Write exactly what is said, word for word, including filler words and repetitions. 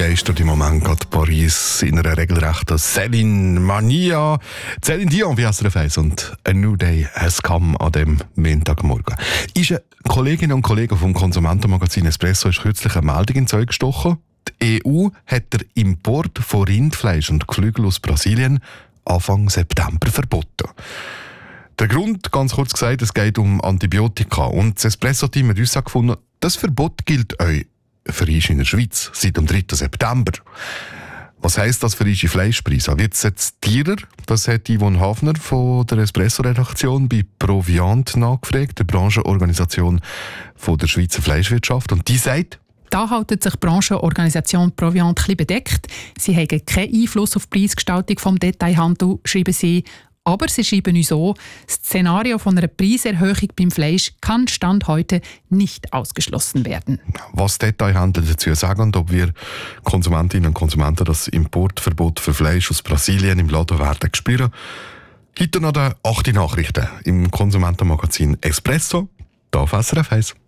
begeistert im Moment gerade Paris in einer regelrechten Céline Mania. Céline Dion wie S R F eins und «A New Day has come» an dem Montagmorgen. Ist eine Kolleginnen und Kollegen vom Konsumentenmagazin Espresso ist kürzlich eine Meldung ins Zeug gestochen. Die E U hat den Import von Rindfleisch und Geflügel aus Brasilien Anfang September verboten. Der Grund, ganz kurz gesagt, es geht um Antibiotika. Und das Espresso-Team hat uns gefunden, das Verbot gilt euch für uns in der Schweiz seit dem dritten September. Was heisst das für unsere Fleischpreise? Wird es jetzt teurer? Das hat Yvonne Hafner von der Espresso-Redaktion bei Proviant nachgefragt, der Branchenorganisation von der Schweizer Fleischwirtschaft. Und die sagt, da hält sich die Branchenorganisation Proviant ein bisschen bedeckt. Sie haben keinen Einfluss auf die Preisgestaltung des Detailhandels, schreiben sie. Aber sie schreiben uns so, das Szenario von einer Preiserhöhung beim Fleisch kann Stand heute nicht ausgeschlossen werden. Was Detailhandel dazu sagen und ob wir Konsumentinnen und Konsumenten das Importverbot für Fleisch aus Brasilien im Laden werden spüren. Heute noch die achte Nachrichten im Konsumentenmagazin Espresso, hier auf S R F eins.